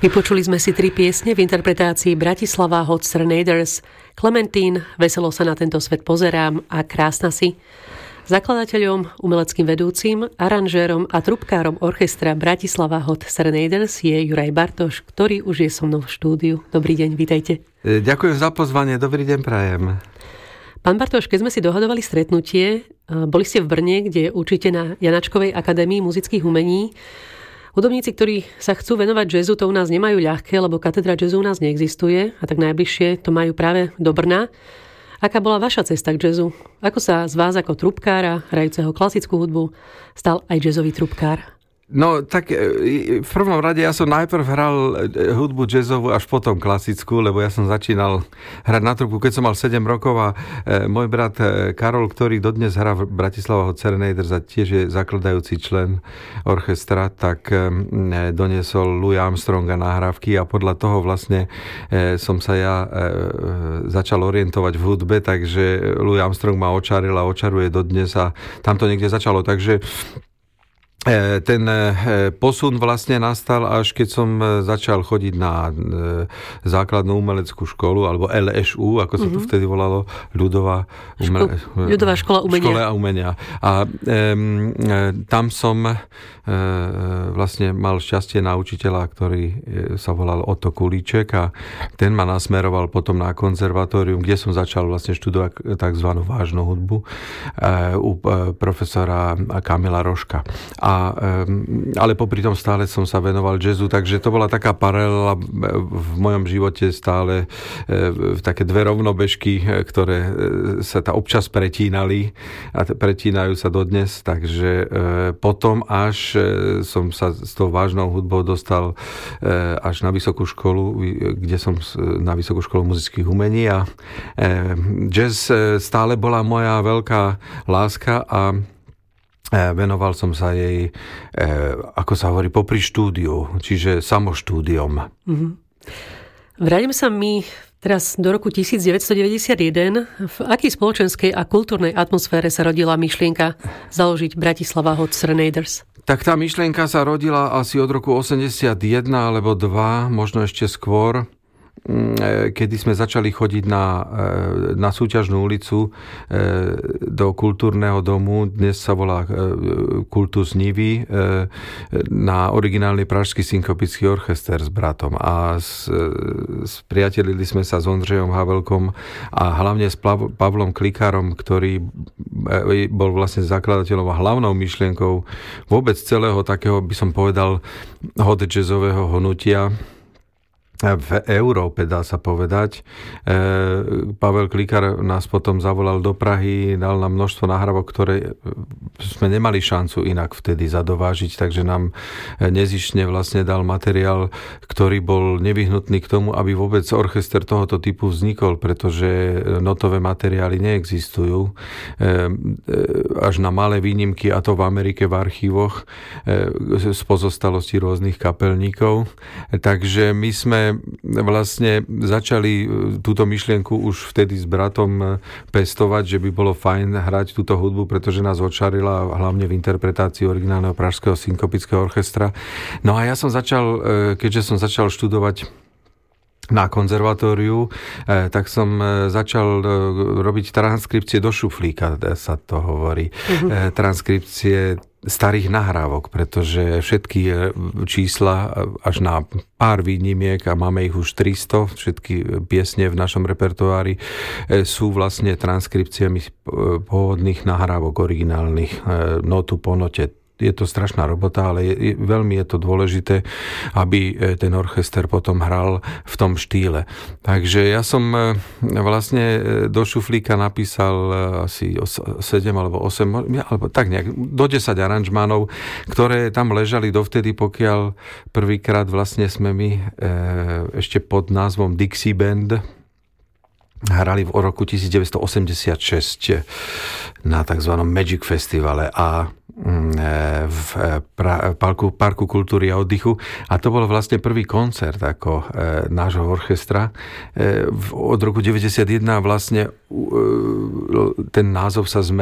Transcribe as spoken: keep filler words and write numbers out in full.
Vypočuli sme si tri piesne v interpretácii Bratislava Hot Serenaders, Clementine, Veselo sa na tento svet pozerám a Krásna si. Zakladateľom, umeleckým vedúcim, aranžérom a trubkárom orchestra Bratislava Hot Serenaders je Juraj Bartoš, ktorý už je so mnou v štúdiu. Dobrý deň, vítajte. Ďakujem za pozvanie, dobrý deň prajem. Pán Bartoš, keď sme si dohadovali stretnutie, boli ste v Brne, kde učíte na Janačkovej akadémii muzických umení. Hudobníci, ktorí sa chcú venovať jazzu, to u nás nemajú ľahké, lebo katedra jazzu u nás neexistuje a tak najbližšie to majú práve do Brna. Aká bola vaša cesta k jazzu? Ako sa z vás ako trubkára, hrajúceho klasickú hudbu, stal aj jazzový trubkár? No, tak v prvom rade ja som najprv hral hudbu jazzovú, až potom klasickú, lebo ja som začínal hrať na trubku, keď som mal sedem rokov a môj brat Karol, ktorý dodnes hrá v Bratislava Hot Serenaders a tiež je zakladajúci člen orchestra, tak doniesol Louis Armstronga nahrávky a podľa toho vlastne som sa ja začal orientovať v hudbe, takže Louis Armstrong ma očaril a očaruje dodnes a tam to niekde začalo, takže ten posun vlastne nastal, až keď som začal chodiť na základnú umeleckú školu, alebo el eš ú, ako sa to mm-hmm. vtedy volalo, ľudová, umele... ľudová škola umenia. Škola umenia. A um, tam som uh, vlastne mal šťastie na učiteľa, ktorý sa volal Otto Kulíček a ten ma nasmeroval potom na konzervatórium, kde som začal vlastne študovať takzvanú vážnu hudbu uh, u uh, profesora Kamila Rožka. A A, ale popri tom stále som sa venoval jazzu, takže to bola taká paralela v mojom živote stále e, také dve rovnobežky, ktoré sa tá občas pretínali a pretínajú sa dodnes, takže e, potom až e, som sa s tou vážnou hudbou dostal e, až na vysokú školu, kde som na vysokú školu muzických umení a e, jazz stále bola moja veľká láska a venoval som sa jej, ako sa hovorí, popri štúdiu, čiže samoštúdiom. Mm-hmm. Vráťme sa my teraz do roku devätnásťstodeväťdesiatjeden. V akej spoločenskej a kultúrnej atmosfére sa rodila myšlienka založiť Bratislava Hot Serenaders? Tak tá myšlienka sa rodila asi od roku osemdesiatjeden alebo dva, možno ešte skôr, kedy sme začali chodiť na, na Súťažnú ulicu do kultúrneho domu, dnes sa volá Kultus Nivy, na originálny pražský synkopický orchester s bratom. A spriatelili sme sa s Ondřejom Havelkom a hlavne s Pavlom Klikárom, ktorý bol vlastne zakladateľom a hlavnou myšlienkou vôbec celého takého, by som povedal, hot jazzového hnutia v Európe, dá sa povedať. E, Pavel Klikár nás potom zavolal do Prahy, dal nám množstvo nahrávok, ktoré sme nemali šancu inak vtedy zadovážiť, takže nám nezištne vlastne dal materiál, ktorý bol nevyhnutný k tomu, aby vôbec orchester tohoto typu vznikol, pretože notové materiály neexistujú. E, až na malé výnimky, a to v Amerike v archívoch, e, z pozostalosti rôznych kapelníkov. Takže my sme vlastne začali túto myšlienku už vtedy s bratom pestovať, že by bolo fajn hrať túto hudbu, pretože nás očarila hlavne v interpretácii originálneho pražského synkopického orchestra. No a ja som začal, keďže som začal študovať na konzervatóriu, tak som začal robiť transkripcie do šuflíka, sa to hovorí. Uh-huh. Transkripcie starých nahrávok, pretože všetky čísla až na pár výnimiek, a máme ich už tristo, všetky piesne v našom repertoári sú vlastne transkripciami pôvodných nahrávok originálnych, notu po note. Je to strašná robota, ale je, veľmi je to dôležité, aby ten orchester potom hral v tom štýle. Takže ja som vlastne do šuflíka napísal asi sedem alebo osem, alebo tak nejak, do desať aranžmánov, ktoré tam ležali dovtedy, pokiaľ prvýkrát vlastne sme my ešte pod názvom Dixie Band hrali v roku devätnásťstoosemdesiatšesť na takzvanom Magic Festivale a v parku, parku kultúry a oddychu. A to bol vlastne prvý koncert ako e, nášho orchestra. E, od roku deväťdesiatjeden vlastne e, ten názov sa zmenil